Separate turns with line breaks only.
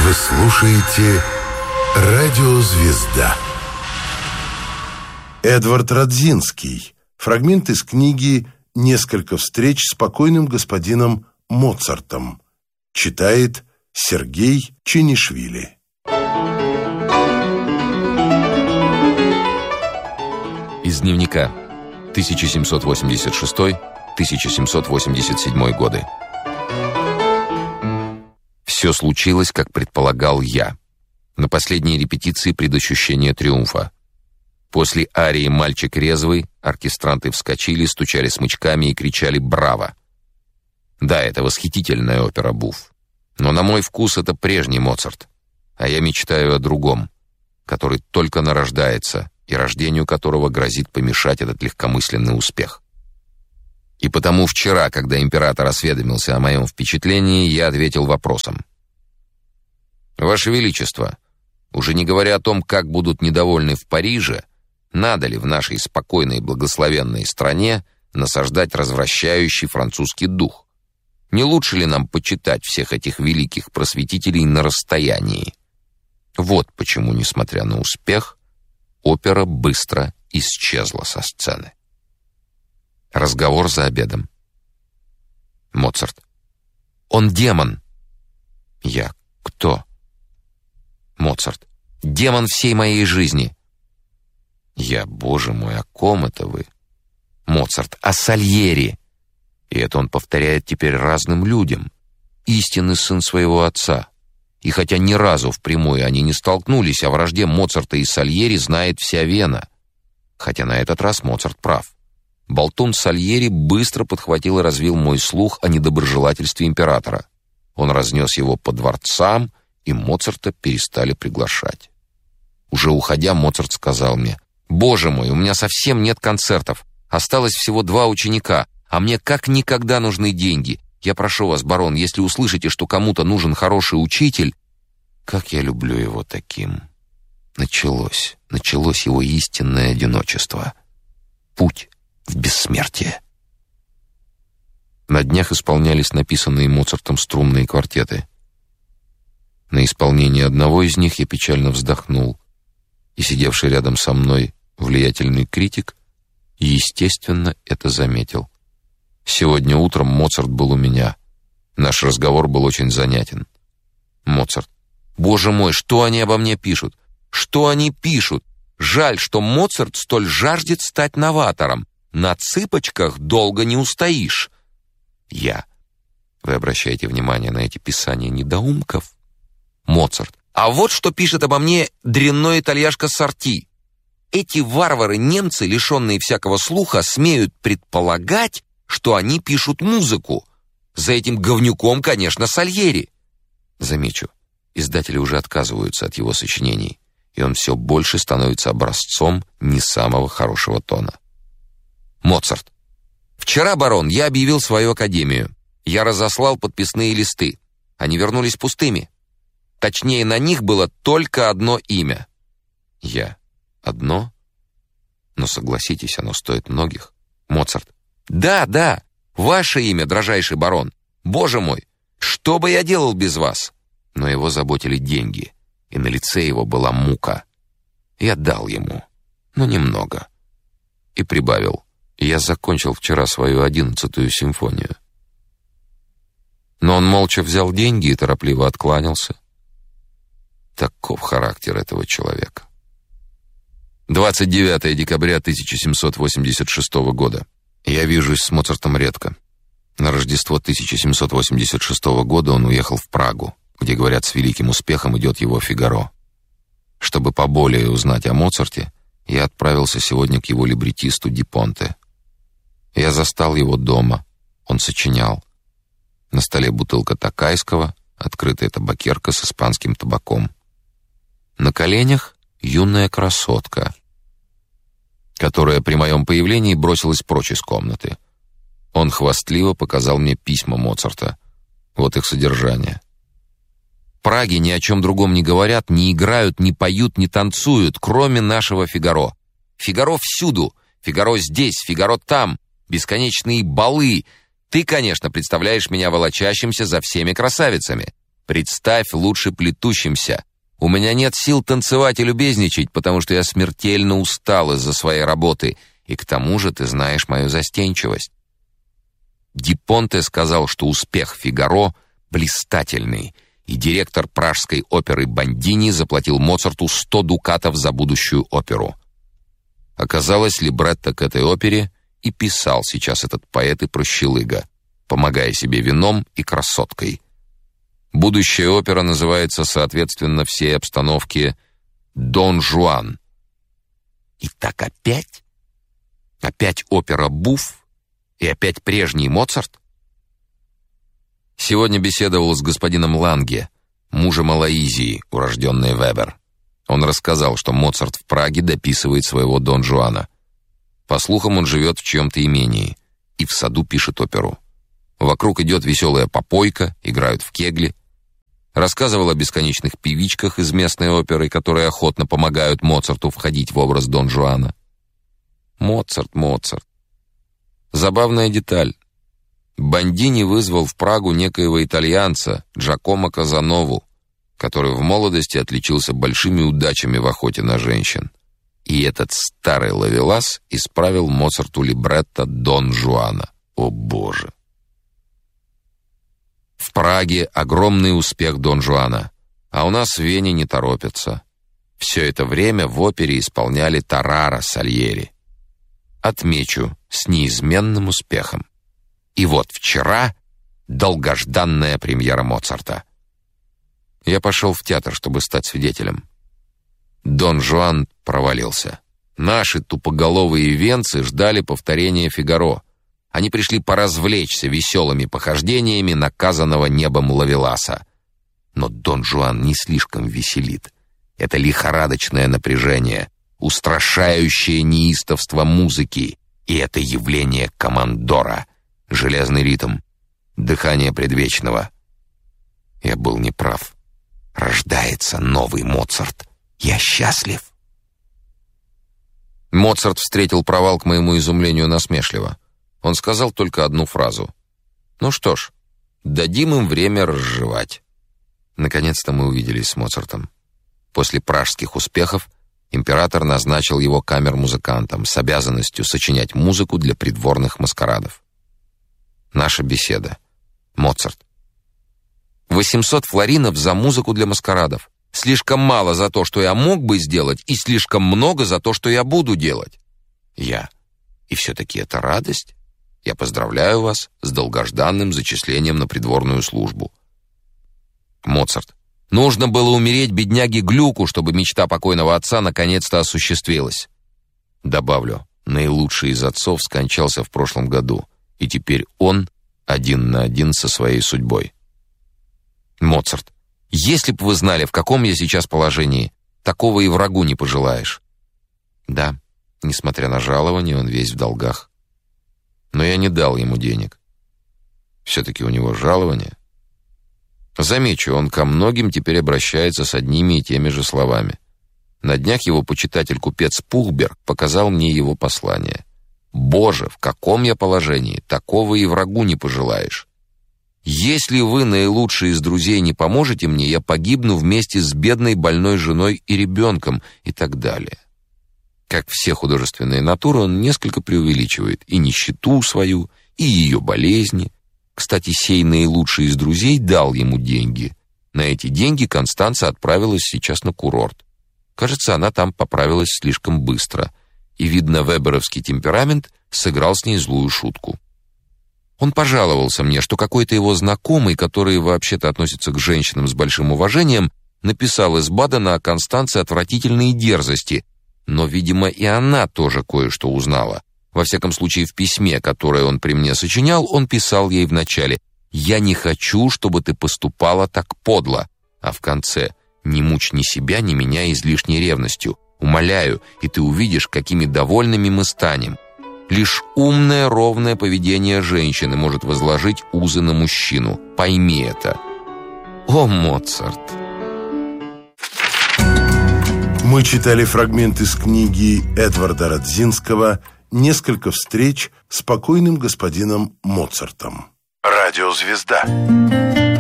Вы слушаете «Радио Звезда». Эдвард Радзинский. Фрагмент из книги «Несколько встреч с покойным господином Моцартом». Читает Сергей Чинишвили.
Из дневника 1786-1787 годы. Все случилось, как предполагал я, на последней репетиции предощущения триумфа. После арии «Мальчик резвый» оркестранты вскочили, стучали смычками и кричали «Браво!». Да, это восхитительная опера «Буф». Но на мой вкус это прежний Моцарт, а я мечтаю о другом, который только нарождается и рождению которого грозит помешать этот легкомысленный успех. И потому вчера, когда император осведомился о моем впечатлении, я ответил вопросом. «Ваше Величество, уже не говоря о том, как будут недовольны в Париже, надо ли в нашей спокойной и благословенной стране насаждать развращающий французский дух? Не лучше ли нам почитать всех этих великих просветителей на расстоянии?» Вот почему, несмотря на успех, опера быстро исчезла со сцены. Разговор за обедом. Моцарт. «Он демон». Я. «Кто?» Моцарт. «Демон всей моей жизни». Я. «Боже мой, о ком это вы?» Моцарт. «О Сальери». И это он повторяет теперь разным людям. Истинный сын своего отца. И хотя ни разу впрямую они не столкнулись, о вражде Моцарта и Сальери знает вся Вена. Хотя на этот раз Моцарт прав. Болтун Сальери быстро подхватил и развил мой слух о недоброжелательстве императора. Он разнес его по дворцам, и Моцарта перестали приглашать. Уже уходя, Моцарт сказал мне: «Боже мой, у меня совсем нет концертов. Осталось всего 2 ученика, а мне как никогда нужны деньги. Я прошу вас, барон, если услышите, что кому-то нужен хороший учитель...» Как я люблю его таким. Началось его истинное одиночество. Путь в бессмертие. На днях исполнялись написанные Моцартом струнные квартеты. На исполнении одного из них я печально вздохнул, и сидевший рядом со мной влиятельный критик, естественно, это заметил. Сегодня утром Моцарт был у меня. Наш разговор был очень занятен. Моцарт. «Боже мой, что они обо мне пишут? Что они пишут? Жаль, что Моцарт столь жаждет стать новатором. На цыпочках долго не устоишь». Я. Вы обращаете внимание на эти писания недоумков? Моцарт. «А вот что пишет обо мне дрянной итальяшка Сорти. Эти варвары-немцы, лишенные всякого слуха, смеют предполагать, что они пишут музыку. За этим говнюком, конечно, Сальери». Замечу, издатели уже отказываются от его сочинений, и он все больше становится образцом не самого хорошего тона. Моцарт. «Вчера, барон, я объявил свою академию. Я разослал подписные листы. Они вернулись пустыми. Точнее, на них было только одно имя». Я. «Одно? Но согласитесь, оно стоит многих». Моцарт. Да, ваше имя, дрожайший барон. Боже мой, что бы я делал без вас?» Но его заботили деньги, и на лице его была мука. Я дал ему, но немного. И прибавил: «Я закончил вчера свою 11-ю симфонию». Но он молча взял деньги и торопливо откланялся. Таков характер этого человека. 29 декабря 1786 года. Я вижусь с Моцартом редко. На Рождество 1786 года он уехал в Прагу, где, говорят, с великим успехом идет его «Фигаро». Чтобы поболее узнать о Моцарте, я отправился сегодня к его либретисту Ди Понте. Я застал его дома. Он сочинял. На столе бутылка Токайского, открытая табакерка с испанским табаком. На коленях юная красотка, которая при моем появлении бросилась прочь из комнаты. Он хвастливо показал мне письма Моцарта. Вот их содержание. В Праге ни о чем другом не говорят, не играют, не поют, не танцуют, кроме нашего «Фигаро». «Фигаро» всюду, «Фигаро» здесь, «Фигаро» там, бесконечные балы. Ты, конечно, представляешь меня волочащимся за всеми красавицами. Представь лучше плетущимся. У меня нет сил танцевать и любезничать, потому что я смертельно устал из-за своей работы, и к тому же ты знаешь мою застенчивость». Ди Понте сказал, что успех «Фигаро» блистательный, и директор пражской оперы Бондини заплатил Моцарту 100 дукатов за будущую оперу. Оказалось, либретто к этой опере и писал сейчас этот поэт и прощелыга, помогая себе вином и красоткой. Будущая опера называется, соответственно, всей обстановке «Дон Жуан». И так опять? Опять опера «Буф» и опять прежний Моцарт? Сегодня беседовал с господином Ланге, мужем Алоизии, урожденной Вебер. Он рассказал, что Моцарт в Праге дописывает своего Дон Жуана. По слухам, он живет в чьем-то имении и в саду пишет оперу. Вокруг идет веселая попойка, играют в кегли. Рассказывал о бесконечных певичках из местной оперы, которые охотно помогают Моцарту входить в образ Дон Жуана. Моцарт. Забавная деталь. Бондини вызвал в Прагу некоего итальянца, Джакомо Казанову, который в молодости отличился большими удачами в охоте на женщин. И этот старый ловелас исправил Моцарту либретто Дон Жуана. О боже! В Праге огромный успех Дон Жуана, а у нас в Вене не торопятся. Все это время в опере исполняли Тарара Сальери. Отмечу, с неизменным успехом. И вот вчера долгожданная премьера Моцарта. Я пошел в театр, чтобы стать свидетелем. Дон Жуан провалился. Наши тупоголовые венцы ждали повторения «Фигаро». Они пришли поразвлечься веселыми похождениями наказанного небом ловеласа. Но Дон Жуан не слишком веселит. Это лихорадочное напряжение, устрашающее неистовство музыки, и это явление командора, железный ритм, дыхание предвечного. Я был неправ. Рождается новый Моцарт. Я счастлив. Моцарт встретил провал, к моему изумлению, насмешливо. Он сказал только одну фразу. «Ну что ж, дадим им время разжевать». Наконец-то мы увиделись с Моцартом. После пражских успехов император назначил его камер-музыкантом с обязанностью сочинять музыку для придворных маскарадов. Наша беседа. Моцарт. 800 флоринов за музыку для маскарадов. Слишком мало за то, что я мог бы сделать, и слишком много за то, что я буду делать. Я. И все-таки это радость. Я поздравляю вас с долгожданным зачислением на придворную службу. Моцарт. Нужно было умереть бедняге Глюку, чтобы мечта покойного отца наконец-то осуществилась. Добавлю, наилучший из отцов скончался в прошлом году, и теперь он один на один со своей судьбой. Моцарт. Если б вы знали, в каком я сейчас положении, такого и врагу не пожелаешь. Да, несмотря на жалование, он весь в долгах. Но я не дал ему денег. Все-таки у него жалование. Замечу, он ко многим теперь обращается с одними и теми же словами. На днях его почитатель-купец Пухберг показал мне его послание. «Боже, в каком я положении, такого и врагу не пожелаешь. Если вы, наилучший из друзей, не поможете мне, я погибну вместе с бедной больной женой и ребенком», и так далее. Как все художественные натуры, он несколько преувеличивает и нищету свою, и ее болезни. Кстати, сей наилучший из друзей дал ему деньги. На эти деньги Констанца отправилась сейчас на курорт. Кажется, она там поправилась слишком быстро, и, видно, веберовский темперамент сыграл с ней злую шутку. Он пожаловался мне, что какой-то его знакомый, который вообще-то относится к женщинам с большим уважением, написал из Бадена о Констанце отвратительные дерзости, но, видимо, и она тоже кое-что узнала. Во всяком случае, в письме, которое он при мне сочинял, он писал ей вначале: «Я не хочу, чтобы ты поступала так подло», а в конце: «Не мучь ни себя, ни меня излишней ревностью. Умоляю, и ты увидишь, какими довольными мы станем. Лишь умное, ровное поведение женщины может возложить узы на мужчину. Пойми это». О, Моцарт!
Мы читали фрагмент из книги Эдварда Радзинского «Несколько встреч с покойным господином Моцартом». Радиозвезда.